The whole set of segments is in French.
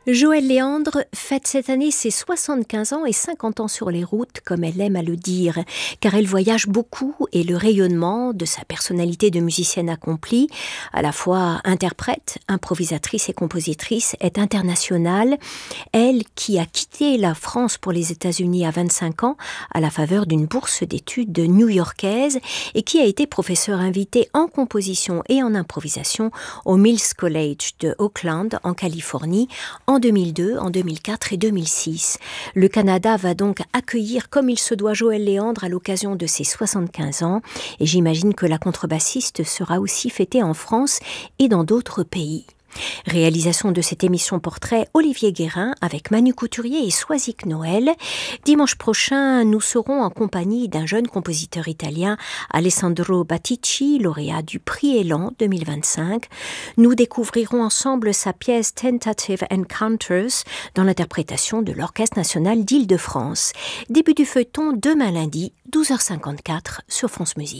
Joëlle Léandre fête cette année ses 75 ans et 50 ans sur les routes, comme elle aime à le dire, car elle voyage beaucoup et le rayonnement de sa personnalité de musicienne accomplie, à la fois interprète, improvisatrice et compositrice, est international. Elle qui a quitté la France pour les États-Unis à 25 ans, à la faveur d'une bourse d'études new-yorkaise, et qui a été professeure invitée en composition et en improvisation au Mills College de Oakland, en Californie, en 2002, en 2004 et 2006. Le Canada va donc accueillir comme il se doit Joëlle Léandre à l'occasion de ses 75 ans, et j'imagine que la contrebassiste sera aussi fêtée en France et dans d'autres pays. Réalisation de cette émission portrait Olivier Guérin avec Manu Couturier et Soisic Noël. Dimanche prochain, nous serons en compagnie d'un jeune compositeur italien, Alessandro Battici, lauréat du prix Élan 2025. Nous découvrirons ensemble sa pièce Tentative Encounters dans l'interprétation de l'Orchestre national d'Île-de-France. Début du feuilleton demain lundi, 12h54 sur France Musique.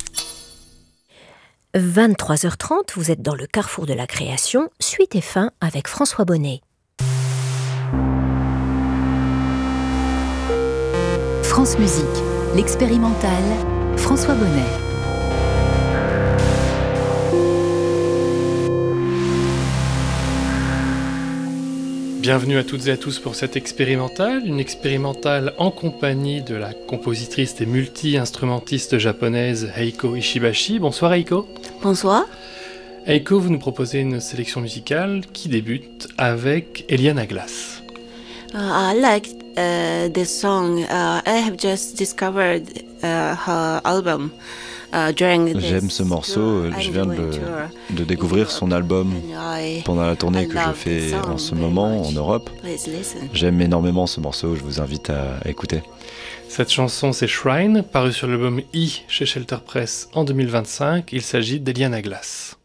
23h30, vous êtes dans le carrefour de la création, suite et fin avec François Bonnet. France Musique, l'expérimental, François Bonnet. Bienvenue à toutes et à tous pour cette expérimentale, une expérimentale en compagnie de la compositrice et multi-instrumentiste japonaise Eiko Ishibashi. Bonsoir Eiko. Bonsoir. Eiko, vous nous proposez une sélection musicale qui débute avec Eliana Glass. I like this song. I have just discovered her album. J'aime ce morceau, je viens de découvrir son album pendant la tournée que je fais en ce moment en Europe. J'aime énormément ce morceau, je vous invite à écouter. Cette chanson, c'est Shrine, paru sur l'album I chez Shelter Press en 2025. Il s'agit d'Eliana Glass.